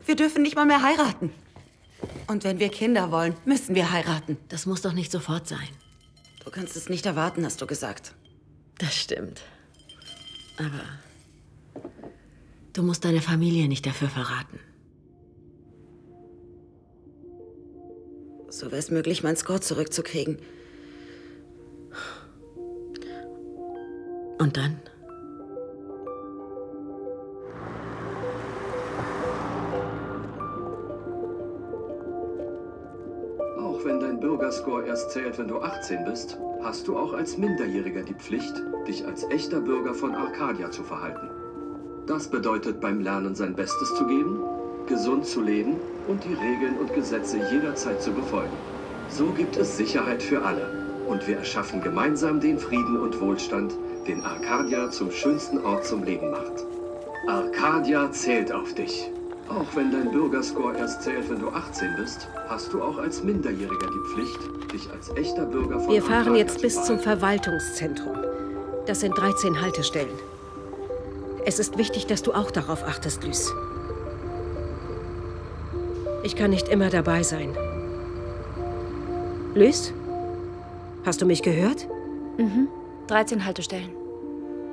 Wir dürfen nicht mal mehr heiraten. Und wenn wir Kinder wollen, müssen wir heiraten. Das muss doch nicht sofort sein. Du kannst es nicht erwarten, hast du gesagt. Das stimmt. Aber du musst deine Familie nicht dafür verraten. So wäre es möglich, meinen Score zurückzukriegen. Und dann? Auch wenn dein Bürgerscore erst zählt, wenn du 18 bist, hast du auch als Minderjähriger die Pflicht, dich als echter Bürger von Arcadia zu verhalten. Das bedeutet, beim Lernen sein Bestes zu geben, gesund zu leben und die Regeln und Gesetze jederzeit zu befolgen. So gibt es Sicherheit für alle. Und wir erschaffen gemeinsam den Frieden und Wohlstand, den Arcadia zum schönsten Ort zum Leben macht. Arcadia zählt auf dich. Auch wenn dein Bürgerscore erst zählt, wenn du 18 bist, hast du auch als Minderjähriger die Pflicht, dich als echter Bürger von Wir fahren Arcadia jetzt bis zu zum verhalten. Verwaltungszentrum. Das sind 13 Haltestellen. Es ist wichtig, dass du auch darauf achtest, Lys. Ich kann nicht immer dabei sein. Lys? Hast du mich gehört? 13 Haltestellen.